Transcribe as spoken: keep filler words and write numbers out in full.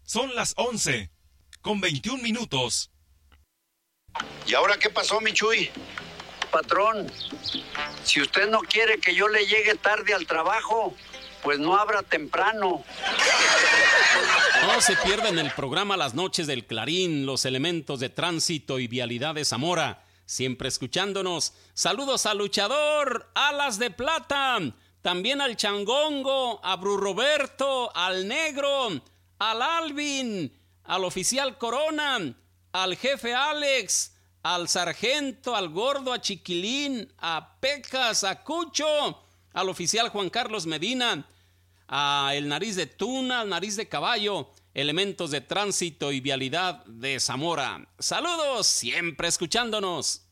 Son las once, con veintiún minutos. ¿Y ahora qué pasó, mi Chuy? Patrón, si usted no quiere que yo le llegue tarde al trabajo, pues no abra temprano. No se pierdan el programa Las Noches del Clarín, los elementos de tránsito y vialidad de Zamora. Siempre escuchándonos. Saludos al luchador, Alas de Plata, también al Changongo, a Bru Roberto, al Negro, al Alvin, al oficial Corona, al jefe Alex, al sargento, al gordo, a Chiquilín, a Pecas, a Cucho, al oficial Juan Carlos Medina, a el Nariz de Tuna, al Nariz de Caballo, elementos de tránsito y vialidad de Zamora. Saludos, siempre escuchándonos.